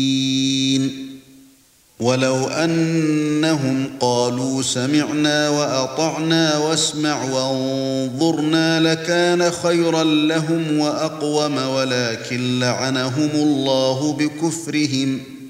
وَلَوْ أَنَّهُمْ قَالُوا سَمِعْنَا وَأَطَعْنَا وَاسْمَعْ وَانظُرْنَا لَكَانَ خَيْرًا لَّهُمْ وَأَقْوَمَ وَلَكِن لَّعَنَهُمُ اللَّهُ بِكُفْرِهِمْ